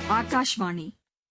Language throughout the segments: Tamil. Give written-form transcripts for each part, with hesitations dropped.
ஆகாஷ்வாணி.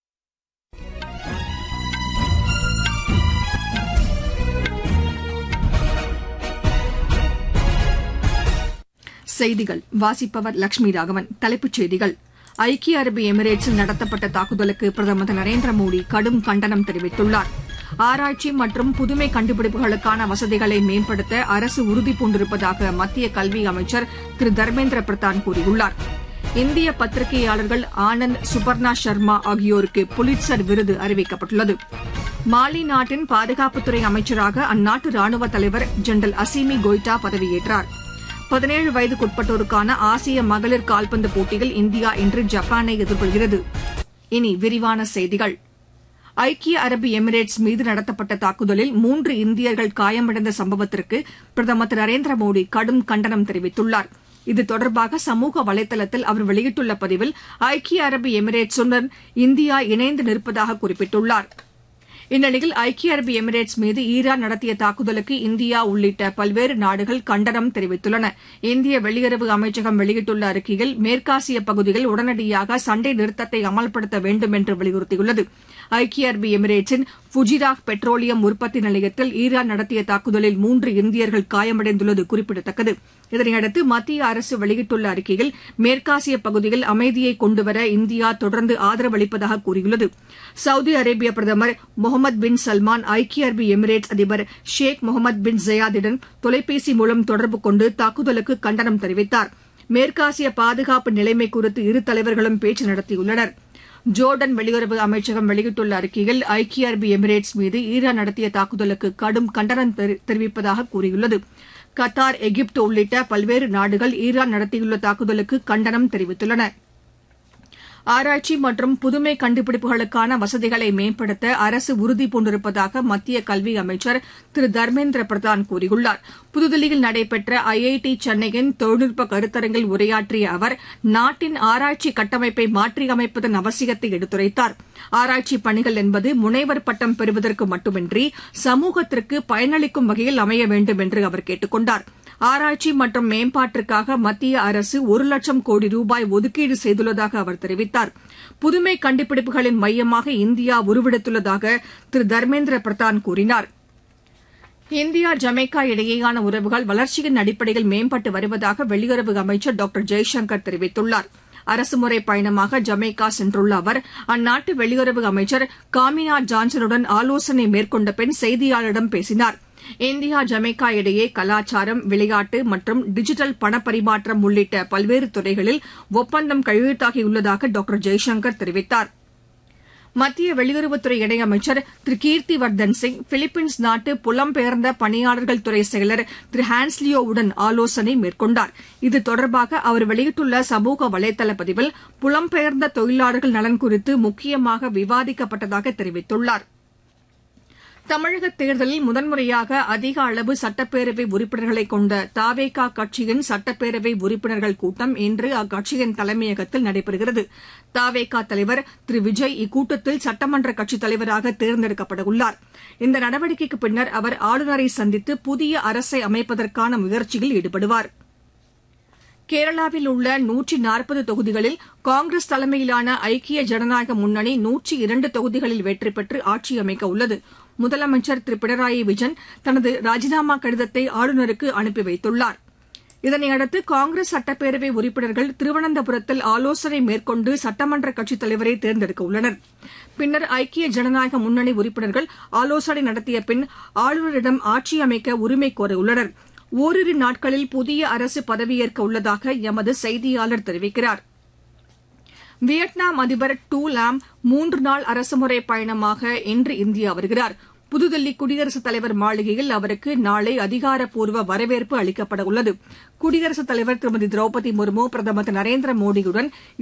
செய்திகள் வாசிப்பவர் லட்சுமி ராகவன். தலைப்புச் செய்திகள். ஐக்கிய அரபு எமிரேட்ஸில் நடத்தப்பட்ட தாக்குதலுக்கு பிரதமர் திரு நரேந்திர மோடி கடும் கண்டனம் தெரிவித்துள்ளார். ஆராய்ச்சி மற்றும் புதுமை கண்டுபிடிப்புகளுக்கான வசதிகளை மேம்படுத்த அரசு உறுதிபூண்டிருப்பதாக மத்திய கல்வி அமைச்சர் திரு தர்மேந்திர பிரதான் கூறியுள்ளார். இந்திய பத்திரிகையாளர்கள் ஆனந்த் சுபர்ணா சர்மா ஆகியோருக்கு புலிட்சர் விருது அறிவிக்கப்பட்டுள்ளது. மாலி நாட்டின் பாதுகாப்புத்துறை அமைச்சராக அந்நாட்டு ராணுவ தலைவர் ஜெனரல் அசிமி கோய்டா பதவியேற்றார். 17 வயதுக்குட்பட்டோருக்கான ஆசிய மகளிர் கால்பந்து போட்டியில் இந்தியா இன்று ஜப்பானை எதிர்கொள்கிறது. இனி விரிவான செய்திகள். ஐக்கிய அரபு எமிரேட்ஸ் மீது நடத்தப்பட்ட தாக்குதலில் 3 இந்தியர்கள் காயமடைந்த சம்பவத்திற்கு பிரதமர் திரு நரேந்திர மோடி கடும் கண்டனம் தெரிவித்துள்ளார். இது தொடர்பாக சமூக வலைதளத்தில் அவர் வெளியிட்டுள்ள பதிவில் ஐக்கிய அரபு எமிரேட்ஸுடன் இந்தியா இணைந்து நிற்பதாக குறிப்பிட்டுள்ளார். இந்நிலையில் ஐக்கிய அரபு எமிரேட்ஸ் மீது ஈரான் நடத்திய தாக்குதலுக்கு இந்தியா உள்ளிட்ட பல்வேறு நாடுகள் கண்டனம் தெரிவித்துள்ளன. இந்திய வெளியுறவு அமைச்சகம் வெளியிட்டுள்ள அறிக்கையில் மேற்காசிய பகுதியில் உடனடியாக சண்டை நிறுத்தத்தை அமல்படுத்த வேண்டும் என்று வலியுறுத்தியுள்ளது. ஐக்கிய அரபு எமிரேட்ஸின் ஃபுஜிராக் பெட்ரோலியம் உற்பத்தி நிலையத்தில் ஈரான் நடத்திய தாக்குதலில் 3 இந்தியர்கள் காயமடைந்துள்ளது குறிப்பிடத்தக்கது. இதனையடுத்து மத்திய அரசு வெளியிட்டுள்ள அறிக்கையில் மேற்காசிய பகுதியில் அமைதியை கொண்டுவர இந்தியா தொடர்ந்து ஆதரவு அளிப்பதாக கூறியுள்ளது. சவுதி அரேபிய பிரதமர் முகமது பின் சல்மான் ஐக்கிய அரபு எமிரேட்ஸ் அதிபர் ஷேக் முகமது பின் ஜயாதுடன் தொலைபேசி மூலம் தொடர்பு கொண்டு தாக்குதலுக்கு கண்டனம் தெரிவித்தார். மேற்காசிய பாதுகாப்பு நிலைமை குறித்து இரு தலைவர்களும் பேச்சு நடத்தியுள்ளனர். ஜோர்டன் வெளியுறவு அமைச்சகம் வெளியிட்டுள்ள அறிக்கையில் ஐக்கிய அரபு எமிரேட்ஸ் மீது ஈரான் நடத்திய தாக்குதலுக்கு கடும் கண்டனம் தெரிவிப்பதாக கூறியுள்ளது. கத்தார், எகிப்து உள்ளிட்ட பல்வேறு நாடுகள் ஈரான் நடத்தியுள்ள தாக்குதலுக்கு கண்டனம் தெரிவித்துள்ளன. ஆராய்ச்சி மற்றும் புதுமை கண்டுபிடிப்புகளுக்கான வசதிகளை மேம்படுத்த அரசு உறுதிபூண்டிருப்பதாக மத்திய கல்வி அமைச்சர் திரு தர்மேந்திர பிரதான் கூறியுள்ளார். புதுதில்லியில் நடைபெற்ற ஐஐடி சென்னையின் தொழில்நுட்ப கருத்தரங்கில் உரையாற்றிய அவர் நாட்டின் ஆராய்ச்சி கட்டமைப்பை மாற்றியமைப்பதன் அவசியத்தை எடுத்துரைத்தார். ஆராய்ச்சி பணிகள் என்பது முனைவர் பட்டம் பெறுவதற்கு மட்டுமின்றி சமூகத்திற்கு பயனளிக்கும் வகையில் அமைய வேண்டும் என்று அவர் கேட்டுக் கொண்டார். ஆராய்ச்சி மற்றும் மேம்பாட்டிற்காக மத்திய அரசு 1 லட்சம் கோடி ரூபாய் ஒதுக்கீடு செய்துள்ளதாக அவர் தெரிவித்தார். புதுமை கண்டுபிடிப்புகளின் மையமாக இந்தியா உருவெடுத்துள்ளதாக திரு தர்மேந்திர பிரதான் கூறினார். இந்தியா ஜமைக்கா இடையேயான உறவுகள் வளர்ச்சியின் அடிப்படையில் மேம்பட்டு வருவதாக வெளியுறவு அமைச்சர் டாக்டர் ஜெய்சங்கர் தெரிவித்துள்ளார். அரசுமுறை பயணமாக ஜமைக்கா சென்றுள்ள அவர் அந்நாட்டு வெளியுறவு அமைச்சர் காமினா ஜான்சனுடன் ஆலோசனை மேற்கொண்ட பின் செய்தியாளர்களிடம் பேசினார். இந்தியா ஜமைக்கா இடையே கலாச்சாரம், விளையாட்டு மற்றும் டிஜிட்டல் பணப்பரிமாற்றம் உள்ளிட்ட பல்வேறு துறைகளில் ஒப்பந்தம் கையெழுத்தாகியுள்ளதாக டாக்டர் ஜெய்சங்கர் தெரிவித்தார். மத்திய வெளியுறவுத்துறை இணையமைச்சர் திரு கீர்த்தி வர்தன் சிங் பிலிப்பைன்ஸ் நாட்டு புலம்பெயர்ந்த பணியாளர்கள் துறை செயலர் திரு ஹான்ஸ்லியோவுடன் ஆலோசனை மேற்கொண்டார். இது தொடர்பாக அவர் வெளியிட்டுள்ள சமூக வலைதள பதிவில் புலம்பெயர்ந்த தொழிலாளர்கள் நலன் குறித்து முக்கியமாக விவாதிக்கப்பட்டதாக தெரிவித்துள்ளார். தமிழக தேர்தலில் முதன்முறையாக அதிக அளவு சட்டப்பேரவை உறுப்பினர்களை கொண்ட தாவேகா கட்சியின் சட்டப்பேரவை உறுப்பினர்கள் கூட்டம் இன்று அக்கட்சியின் தலைமையகத்தில் நடைபெறுகிறது. தாவேகா தலைவர் திரு விஜய் இக்கூட்டத்தில் சட்டமன்ற கட்சித் தலைவராக தேர்ந்தெடுக்கப்படவுள்ளார். இந்த நடவடிக்கைக்கு பின்னர் அவர் ஆளுநரை சந்தித்து புதிய அரசை அமைப்பதற்கான முயற்சியில் ஈடுபடுவார். கேரளாவில் உள்ள 140 தொகுதிகளில் காங்கிரஸ் தலைமையிலான ஐக்கிய ஜனநாயக முன்னணி 102 தொகுதிகளில் வெற்றி பெற்று ஆட்சி அமைக்க உள்ளது. முதலமைச்சர் திரு பினராயி விஜயன் தனது ராஜினாமா கடிதத்தை ஆளுநருக்கு அனுப்பி வைத்துள்ளார். இதனையடுத்து காங்கிரஸ் சட்டப்பேரவை உறுப்பினர்கள் திருவனந்தபுரத்தில் ஆலோசனை மேற்கொண்டு சட்டமன்ற கட்சித் தலைவரை தேர்ந்தெடுக்க உள்ளனர். பின்னர் ஐக்கிய ஜனநாயக முன்னணி உறுப்பினர்கள் ஆலோசனை நடத்திய பின் ஆளுநரிடம் ஆட்சி அமைக்க உரிமை கோரவுள்ளனர். ஓரிரு நாட்களில் புதிய அரசு பதவியேற்க உள்ளதாக எமது செய்தியாளர் தெரிவிக்கிறார். வியட்நாம் அதிபர் டூ லாம் 3 நாள் அரசுமுறை பயணமாக இன்று இந்தியா வருகிறார். புதுதில்லி குடியரசுத் தலைவர் மாளிகையில் அவருக்கு நாளை அதிகாரப்பூர்வ வரவேற்பு அளிக்கப்பட உள்ளது. குடியரசுத் தலைவர் திருமதி திரௌபதி முர்மு பிரதமர் திரு நரேந்திர மோடியுடன்